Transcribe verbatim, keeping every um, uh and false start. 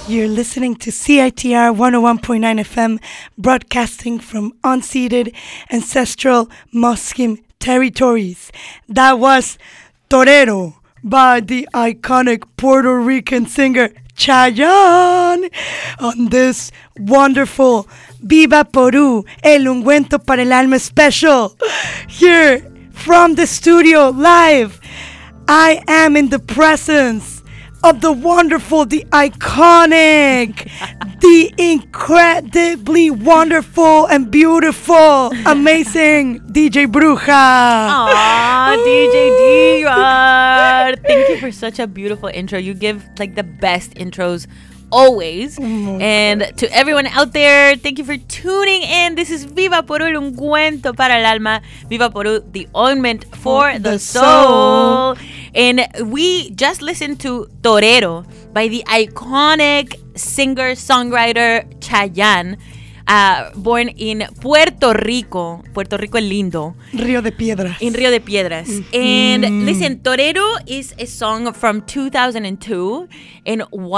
You're listening to C I T R one oh one point nine F M, broadcasting from unceded ancestral Musqueam territories. That was Torero by the iconic Puerto Rican singer Chayanne on this wonderful Viva Porú, El Ungüento para el Alma special. Here from the studio live, I am in the presence of the wonderful, the iconic, the incredibly wonderful and beautiful, amazing D J Bruja. Aww, D J Diva. Thank you for such a beautiful intro. You give like the best intros always. Oh and to everyone out there, thank you for tuning in. This is Viva Porú, el ungüento para el alma. Viva Porú, the ointment for, for the, the soul. soul. And we just listened to Torero by the iconic singer-songwriter Chayanne, uh, born in Puerto Rico. Puerto Rico el lindo. Río de Piedras. In Río de Piedras. Mm-hmm. And listen, Torero is a song from two thousand two and